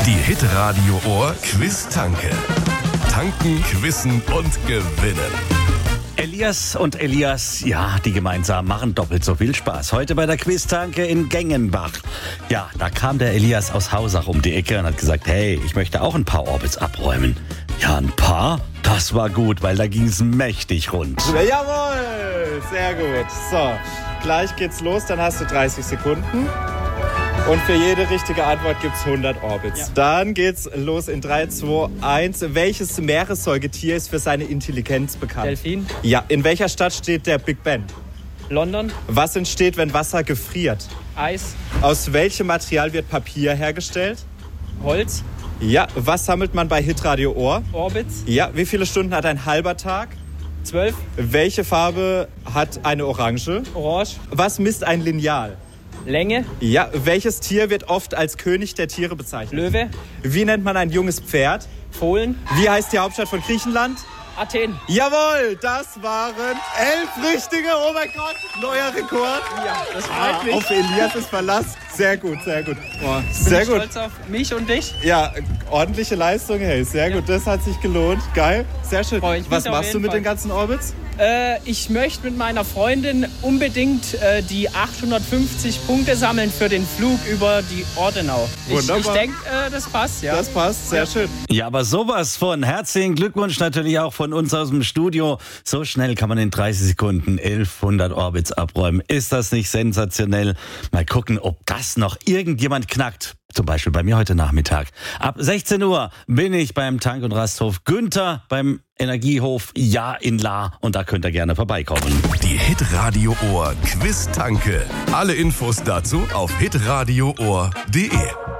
Die Hitradio Ohr Quiz-Tanke. Tanken, quizzen und gewinnen. Elias und Elias, ja, die gemeinsam machen doppelt so viel Spaß. Heute bei der Quiz-Tanke in Gengenbach. Ja, da kam der Elias aus Hausach um die Ecke und hat gesagt, hey, ich möchte auch ein paar Orbits abräumen. Ja, ein paar? Das war gut, weil da ging es mächtig rund. Jawohl, sehr gut. So, gleich geht's los, dann hast du 30 Sekunden. Und für jede richtige Antwort gibt es 100 Orbits. Ja. Dann geht's los in 3, 2, 1. Welches Meeressäugetier ist für seine Intelligenz bekannt? Delfin. Ja. In welcher Stadt steht der Big Ben? London. Was entsteht, wenn Wasser gefriert? Eis. Aus welchem Material wird Papier hergestellt? Holz. Ja. Was sammelt man bei Hitradio Ohr? Orbits. Ja. Wie viele Stunden hat ein halber Tag? 12. Welche Farbe hat eine Orange? Orange. Was misst ein Lineal? Länge. Ja, welches Tier wird oft als König der Tiere bezeichnet? Löwe. Wie nennt man ein junges Pferd? Fohlen. Wie heißt die Hauptstadt von Griechenland? Athen. Jawohl, das waren 11 richtige. Oh mein Gott, neuer Rekord. Ja, das freut mich. Auf Elias' Verlass. Sehr gut, sehr gut. Boah, sehr bin gut. Stolz auf mich und dich. Ja, ordentliche Leistung, hey, sehr gut. Das hat sich gelohnt. Geil, sehr schön. Was machst du mit den ganzen Orbits? Ich möchte mit meiner Freundin unbedingt die 850 Punkte sammeln für den Flug über die Ordenau. Ich denke, das passt, ja. Das passt, sehr schön. Ja, aber sowas von. Herzlichen Glückwunsch natürlich auch von uns aus dem Studio. So schnell kann man in 30 Sekunden 1100 Orbits abräumen. Ist das nicht sensationell? Mal gucken, ob das noch irgendjemand knackt. Zum Beispiel bei mir heute Nachmittag. Ab 16 Uhr bin ich beim Tank- und Rasthof Günther beim Energiehof Ja in La. Und da könnt ihr gerne vorbeikommen. Die Hitradio Ohr Quiz-Tanke. Alle Infos dazu auf hitradioohr.de.